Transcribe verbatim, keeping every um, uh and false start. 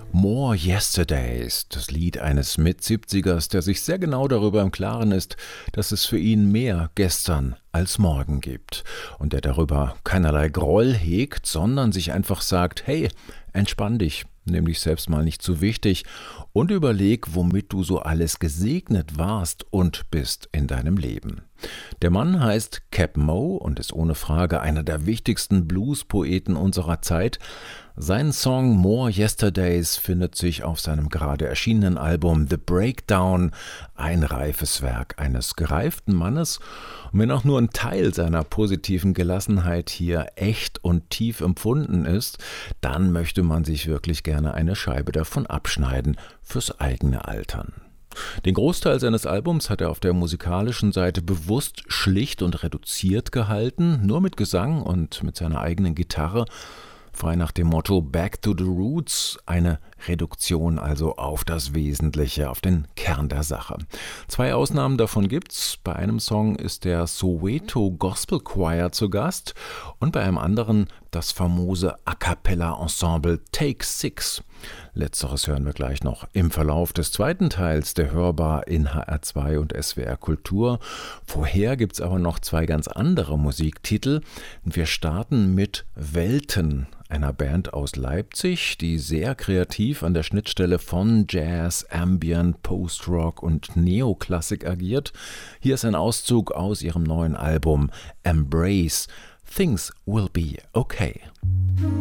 More Yesterdays, das Lied eines Mit-siebzigers, der sich sehr genau darüber im Klaren ist, dass es für ihn mehr gestern als morgen gibt und der darüber keinerlei Groll hegt, sondern sich einfach sagt, hey, entspann dich, nimm dich selbst mal nicht zu wichtig und überleg, womit du so alles gesegnet warst und bist in deinem Leben. Der Mann heißt Keb' Mo' und ist ohne Frage einer der wichtigsten Blues-Poeten unserer Zeit. Sein Song More Yesterdays findet sich auf seinem gerade erschienenen Album The Breakdown, ein reifes Werk eines gereiften Mannes. Und wenn auch nur ein Teil seiner positiven Gelassenheit hier echt und tief empfunden ist, dann möchte man sich wirklich gerne eine Scheibe davon abschneiden fürs eigene Altern. Den Großteil seines Albums hat er auf der musikalischen Seite bewusst schlicht und reduziert gehalten, nur mit Gesang und mit seiner eigenen Gitarre, frei nach dem Motto Back to the Roots, eine Reduktion also auf das Wesentliche, auf den Kern der Sache. Zwei Ausnahmen davon gibt's. Bei einem Song ist der Soweto Gospel Choir zu Gast und bei einem anderen das famose A-Cappella-Ensemble Take Six. Letzteres hören wir gleich noch im Verlauf des zweiten Teils, der hörbar in H R zwei und S W R Kultur. Vorher gibt's aber noch zwei ganz andere Musiktitel. Wir starten mit Welten, einer Band aus Leipzig, die sehr kreativ an der Schnittstelle von Jazz, Ambient, Post-Rock und Neoklassik agiert. Hier ist ein Auszug aus ihrem neuen Album Embrace. Things will be okay.